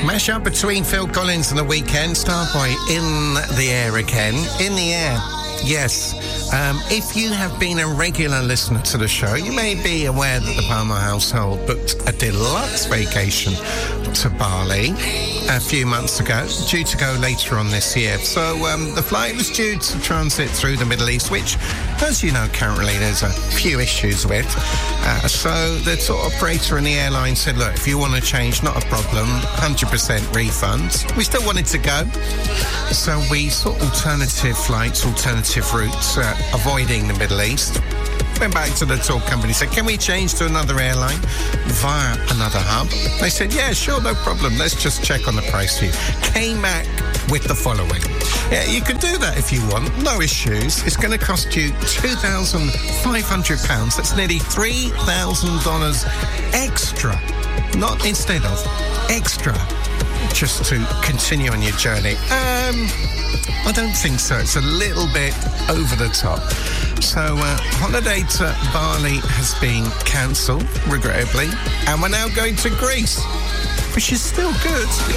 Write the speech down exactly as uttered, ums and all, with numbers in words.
Mash up between Phil Collins and The Weeknd, Starboy In the Air again. In the Air, yes. Um, if you have been a regular listener to the show, you may be aware that the Palmer household booked a deluxe vacation to Bali a few months ago, due to go later on this year. So um, the flight was due to transit through the Middle East, which, as you know, currently there's a few issues with. Uh, so the tour operator and the airline said, look, if you want to change, not a problem, one hundred percent refunds. We still wanted to go, so we sought alternative flights, alternative routes, uh, avoiding the Middle East. Went back to the tour company, said, can we change to another airline via another hub? They said, yeah, sure, no problem. Let's just check on the price for you. Came back with the following. Yeah, you can do that if you want, no issues. It's going to cost you two thousand five hundred pounds. That's nearly three thousand dollars extra. Not instead of, extra. Just to continue on your journey. Um, I don't think so. It's a little bit over the top. So, uh, holiday to Bali has been cancelled, regrettably, and we're now going to Greece, which is still good.